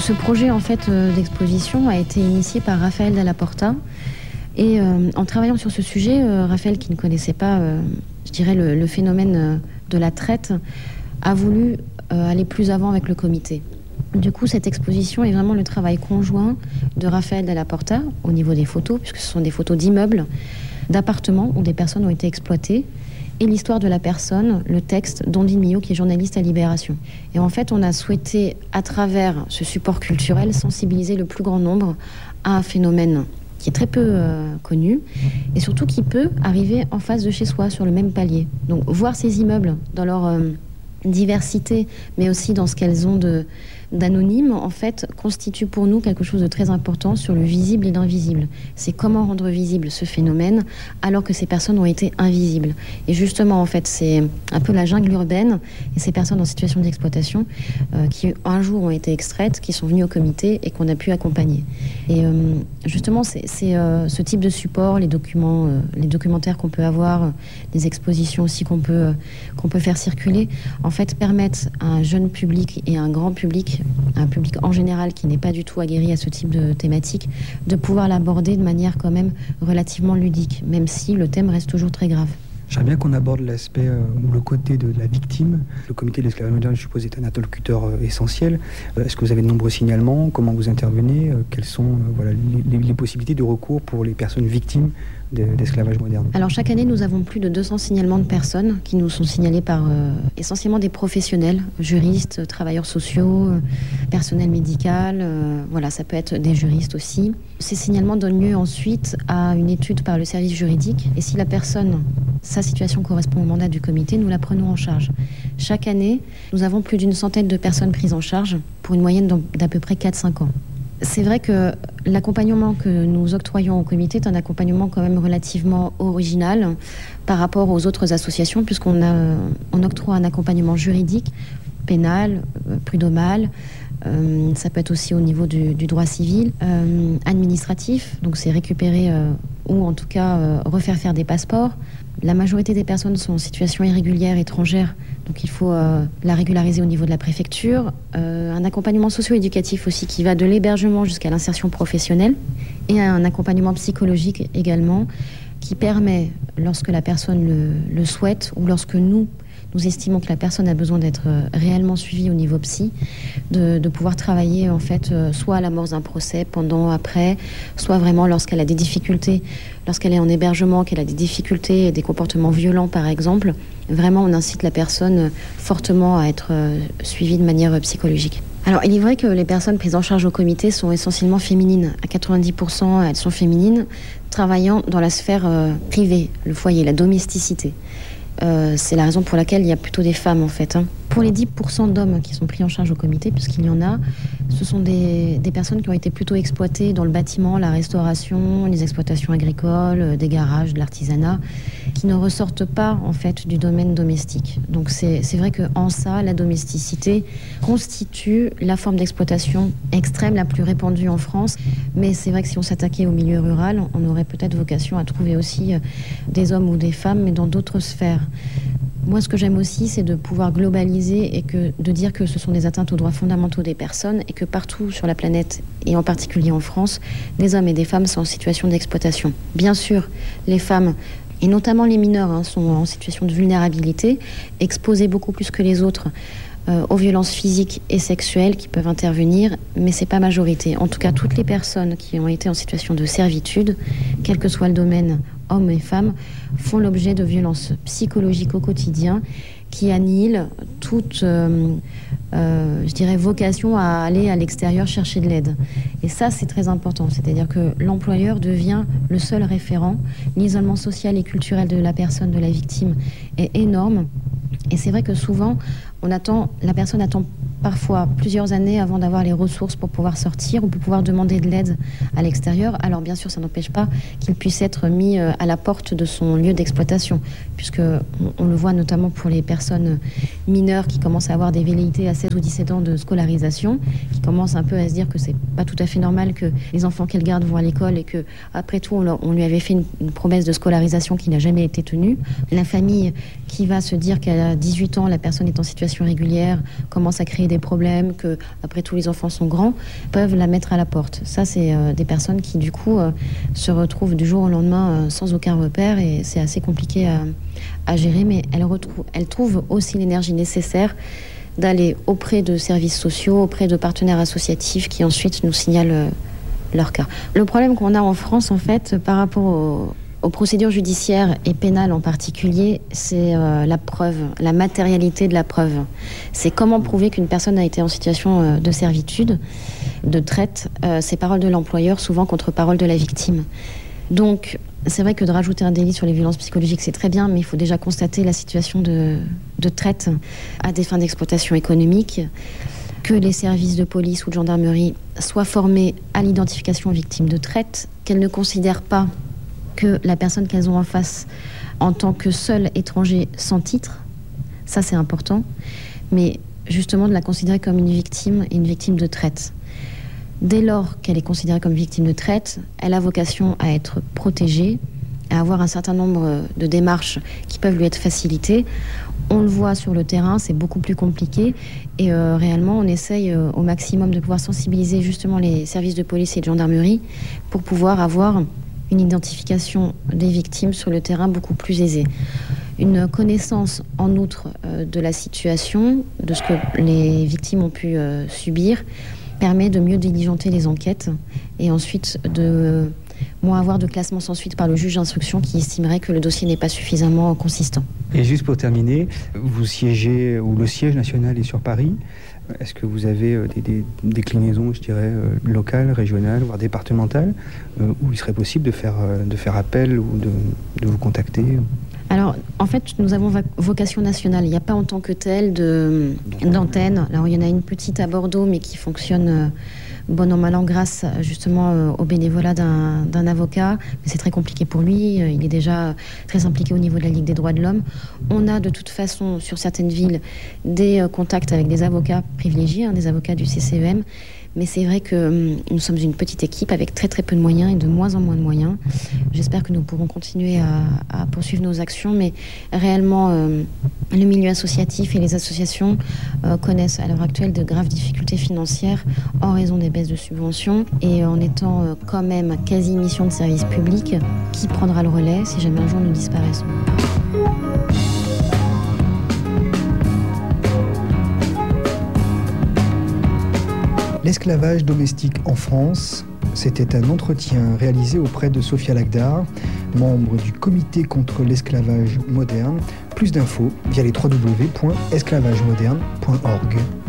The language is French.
Ce projet en fait d'exposition a été initié par Raphaël Dalla Porta. Et en travaillant sur ce sujet, Raphaël, qui ne connaissait pas, je dirais, le phénomène de la traite, a voulu aller plus avant avec le comité. Du coup, cette exposition est vraiment le travail conjoint de Raphaël Dalla Porta au niveau des photos, puisque ce sont des photos d'immeubles, d'appartements où des personnes ont été exploitées, et l'histoire de la personne, le texte d'Ondine Millot, qui est journaliste à Libération. Et en fait, on a souhaité, à travers ce support culturel, sensibiliser le plus grand nombre à un phénomène qui est très peu connu, et surtout qui peut arriver en face de chez soi, sur le même palier. Donc voir ces immeubles dans leur diversité, mais aussi dans ce qu'elles ont d'anonyme, en fait, constitue pour nous quelque chose de très important sur le visible et l'invisible. C'est comment rendre visible ce phénomène alors que ces personnes ont été invisibles. Et justement, en fait, c'est un peu la jungle urbaine et ces personnes en situation d'exploitation qui un jour ont été extraites, qui sont venues au comité et qu'on a pu accompagner. Et justement, c'est ce type de support, les documentaires qu'on peut avoir, les expositions aussi qu'on peut faire circuler, en fait, permettent à un jeune public et à un grand public, un public en général qui n'est pas du tout aguerri à ce type de thématique, de pouvoir l'aborder de manière quand même relativement ludique, même si le thème reste toujours très grave. J'aimerais bien qu'on aborde l'aspect ou le côté de la victime. Le comité de l'esclavage moderne, je suppose, est un interlocuteur essentiel. Est-ce que vous avez de nombreux signalements? Comment vous intervenez? Quelles sont les possibilités de recours pour les personnes victimes d'esclavage moderne? Alors chaque année, nous avons plus de 200 signalements de personnes qui nous sont signalées par essentiellement des professionnels, juristes, travailleurs sociaux, personnel médical, voilà, ça peut être des juristes aussi. Ces signalements donnent lieu ensuite à une étude par le service juridique, et si la personne, sa situation correspond au mandat du comité, nous la prenons en charge. Chaque année, nous avons plus d'une centaine de personnes prises en charge pour une moyenne d'à peu près 4-5 ans. C'est vrai que l'accompagnement que nous octroyons au comité est un accompagnement quand même relativement original par rapport aux autres associations, puisqu'on octroie un accompagnement juridique, pénal, prud'homal, ça peut être aussi au niveau du droit civil, administratif, donc c'est récupérer ou en tout cas refaire faire des passeports. La majorité des personnes sont en situation irrégulière étrangère, donc il faut la régulariser au niveau de la préfecture. Un accompagnement socio-éducatif aussi qui va de l'hébergement jusqu'à l'insertion professionnelle, et un accompagnement psychologique également qui permet, lorsque la personne le souhaite ou lorsque nous estimons que la personne a besoin d'être réellement suivie au niveau psy, de pouvoir travailler en fait soit à l'amorce d'un procès, pendant, après, soit vraiment lorsqu'elle a des difficultés, lorsqu'elle est en hébergement, qu'elle a des difficultés et des comportements violents par exemple. Vraiment, on incite la personne fortement à être suivie de manière psychologique. Alors, il est vrai que les personnes prises en charge au comité sont essentiellement féminines. À 90%, elles sont féminines, travaillant dans la sphère privée, le foyer, la domesticité. C'est la raison pour laquelle il y a plutôt des femmes en fait. Pour les 10% d'hommes qui sont pris en charge au comité, puisqu'il y en a, ce sont des personnes qui ont été plutôt exploitées dans le bâtiment, la restauration, les exploitations agricoles, des garages, de l'artisanat, qui ne ressortent pas en fait du domaine domestique. Donc c'est vrai qu'en ça, la domesticité constitue la forme d'exploitation extrême la plus répandue en France. Mais c'est vrai que si on s'attaquait au milieu rural, on aurait peut-être vocation à trouver aussi des hommes ou des femmes, mais dans d'autres sphères. Moi, ce que j'aime aussi, c'est de pouvoir globaliser et de dire que ce sont des atteintes aux droits fondamentaux des personnes et que partout sur la planète, et en particulier en France, des hommes et des femmes sont en situation d'exploitation. Bien sûr, les femmes, et notamment les mineurs, sont en situation de vulnérabilité, exposées beaucoup plus que les autres aux violences physiques et sexuelles qui peuvent intervenir, mais c'est pas majorité. En tout cas, toutes les personnes qui ont été en situation de servitude, quel que soit le domaine, hommes et femmes, font l'objet de violences psychologiques au quotidien qui annihilent toute, je dirais, vocation à aller à l'extérieur chercher de l'aide. Et ça, c'est très important. C'est-à-dire que l'employeur devient le seul référent. L'isolement social et culturel de la personne, de la victime, est énorme. Et c'est vrai que souvent, la personne attend parfois plusieurs années avant d'avoir les ressources pour pouvoir sortir ou pour pouvoir demander de l'aide à l'extérieur. Alors bien sûr, ça n'empêche pas qu'il puisse être mis à la porte de son lieu d'exploitation, puisque on le voit notamment pour les personnes mineures qui commencent à avoir des velléités à 16 ou 17 ans de scolarisation, qui commencent un peu à se dire que c'est pas tout à fait normal que les enfants qu'elles gardent vont à l'école et que après tout on lui avait fait une promesse de scolarisation qui n'a jamais été tenue. La famille qui va se dire qu'à 18 ans la personne est en situation régulière commence à créer des problèmes, que après tous les enfants sont grands, peuvent la mettre à la porte. Ça, c'est des personnes qui du coup se retrouvent du jour au lendemain sans aucun repère, et c'est assez compliqué à gérer, mais elles trouvent aussi l'énergie nécessaire d'aller auprès de services sociaux, auprès de partenaires associatifs qui ensuite nous signalent leur cas. Le problème qu'on a en France, en fait, par rapport aux procédures judiciaires et pénales en particulier, c'est la preuve, la matérialité de la preuve. C'est comment prouver qu'une personne a été en situation de servitude, de traite, c'est parole de l'employeur, souvent contre parole de la victime. Donc, c'est vrai que de rajouter un délit sur les violences psychologiques, c'est très bien, mais il faut déjà constater la situation de traite à des fins d'exploitation économique, que les services de police ou de gendarmerie soient formés à l'identification aux victimes de traite, qu'elles ne considèrent pas que la personne qu'elles ont en face en tant que seul étranger sans titre, ça c'est important, mais justement de la considérer comme une victime de traite. Dès lors qu'elle est considérée comme victime de traite, elle a vocation à être protégée, à avoir un certain nombre de démarches qui peuvent lui être facilitées. On le voit sur le terrain, c'est beaucoup plus compliqué, et réellement on essaye au maximum de pouvoir sensibiliser justement les services de police et de gendarmerie pour pouvoir avoir une identification des victimes sur le terrain beaucoup plus aisée. Une connaissance en outre de la situation, de ce que les victimes ont pu subir, permet de mieux diligenter les enquêtes et ensuite de moins avoir de classement sans suite par le juge d'instruction qui estimerait que le dossier n'est pas suffisamment consistant. Et juste pour terminer, vous siégez, ou le siège national est sur Paris. Est-ce que vous avez des déclinaisons, je dirais, locales, régionales, voire départementales, où il serait possible de faire appel ou de vous contacter ? Alors, en fait, nous avons vocation nationale. Il n'y a pas en tant que tel d'antenne. Alors, il y en a une petite à Bordeaux, mais qui fonctionne bon an, mal an, grâce justement au bénévolat d'un avocat. Mais c'est très compliqué pour lui. Il est déjà très impliqué au niveau de la Ligue des droits de l'homme. On a de toute façon, sur certaines villes, des contacts avec des avocats privilégiés, des avocats du CCEM. Mais c'est vrai que nous sommes une petite équipe avec très très peu de moyens et de moins en moins de moyens. J'espère que nous pourrons continuer à poursuivre nos actions, mais réellement le milieu associatif et les associations connaissent à l'heure actuelle de graves difficultés financières en raison des baisses de subventions, et en étant quand même quasi mission de service public, qui prendra le relais si jamais un jour nous disparaissons. L'esclavage domestique en France, c'était un entretien réalisé auprès de Sophia Lagdar, membre du comité contre l'esclavage moderne. Plus d'infos via les www.esclavagemoderne.org.